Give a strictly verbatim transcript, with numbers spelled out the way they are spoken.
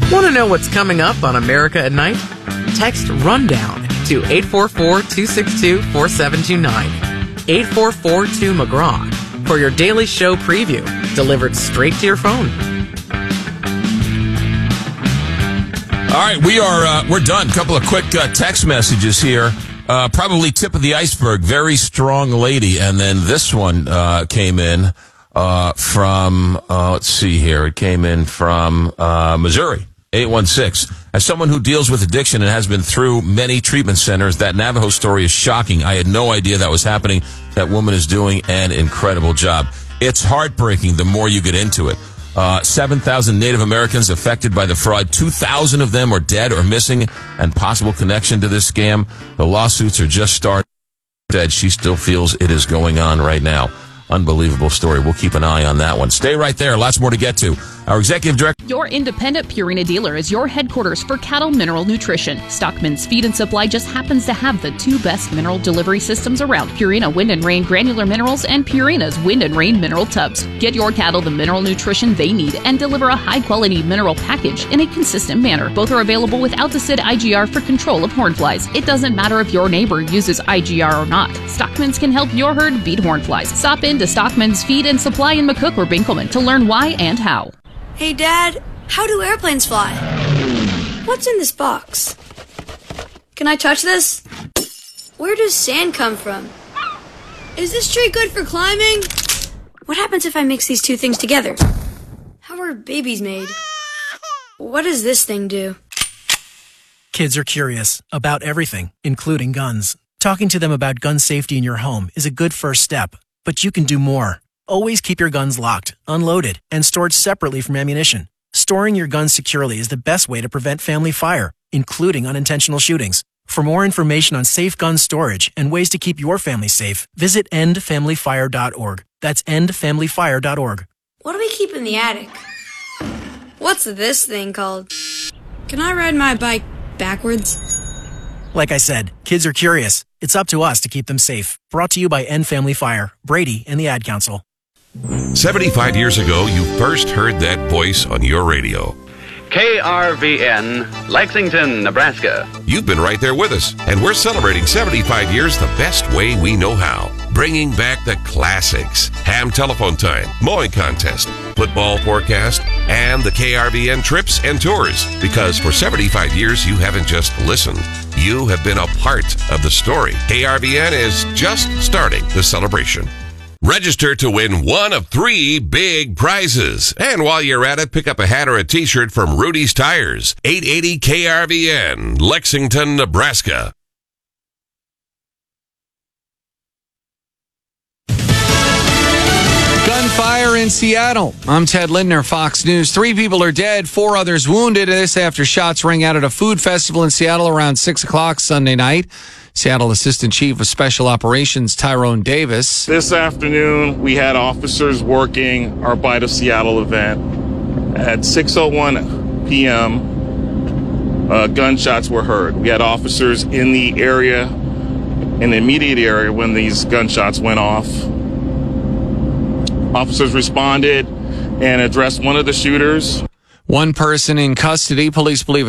Want to know what's coming up on America at Night? Text RUNDOWN to eight four four, two six two, four seven two nine. eight four four two McGraw for your daily show preview, delivered straight to your phone. All right, we are uh, we're done. Couple of quick uh, text messages here. Uh, probably tip of the iceberg. Very strong lady, and then this one uh, came in uh, from. Uh, let's see here. It came in from uh, Missouri. eight one six. As someone who deals with addiction and has been through many treatment centers, that Navajo story is shocking. I had no idea that was happening. That woman is doing an incredible job. It's heartbreaking the more you get into it. Uh, seven thousand Native Americans affected by the fraud. two thousand of them are dead or missing, and possible connection to this scam. The lawsuits are just started. Dead. She still feels it is going on right now. Unbelievable story. We'll keep an eye on that one. Stay right there. Lots more to get to. Our executive director. Your independent Purina dealer is your headquarters for cattle mineral nutrition. Stockman's Feed and Supply just happens to have the two best mineral delivery systems around: Purina Wind and Rain Granular Minerals and Purina's Wind and Rain Mineral Tubs. Get your cattle the mineral nutrition they need and deliver a high-quality mineral package in a consistent manner. Both are available with Alticid I G R for control of hornflies. It doesn't matter if your neighbor uses I G R or not. Stockman's can help your herd beat hornflies. Stop in to Stockman's Feed and Supply in McCook or Binkelman to learn why and how. Hey, Dad, how do airplanes fly? What's in this box? Can I touch this? Where does sand come from? Is this tree good for climbing? What happens if I mix these two things together? How are babies made? What does this thing do? Kids are curious about everything, including guns. Talking to them about gun safety in your home is a good first step, but you can do more. Always keep your guns locked, unloaded, and stored separately from ammunition. Storing your guns securely is the best way to prevent family fire, including unintentional shootings. For more information on safe gun storage and ways to keep your family safe, visit end family fire dot org. That's end family fire dot org. What do we keep in the attic? What's this thing called? Can I ride my bike backwards? Like I said, kids are curious. It's up to us to keep them safe. Brought to you by End Family Fire, Brady, and the Ad Council. seventy-five years ago, you first heard that voice on your radio. K R V N, Lexington, Nebraska. You've been right there with us, and we're celebrating seventy-five years the best way we know how. Bringing back the classics, ham telephone time, mowing contest, football forecast, and the K R V N trips and tours. Because for seventy-five years, you haven't just listened. You have been a part of the story. K R V N is just starting the celebration. Register to win one of three big prizes. And while you're at it, pick up a hat or a t-shirt from Rudy's Tires. eight eighty K R V N, Lexington, Nebraska. Gunfire in Seattle. I'm Ted Lindner, Fox News. Three people are dead, four others wounded. This after shots rang out at a food festival in Seattle around six o'clock Sunday night. Seattle Assistant Chief of Special Operations Tyrone Davis. This afternoon, we had officers working our Bite of Seattle event. At six oh one p.m., uh, gunshots were heard. We had officers in the area, in the immediate area, when these gunshots went off. Officers responded and addressed one of the shooters. One person in custody. Police believe